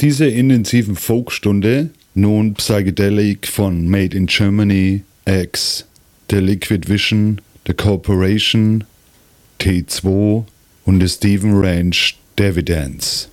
dieser intensiven Folkstunde nun Psychedelic von Made in Germany, X, The Liquid Vision, The Corporation, T2 und The Stephen Ranch Dividends.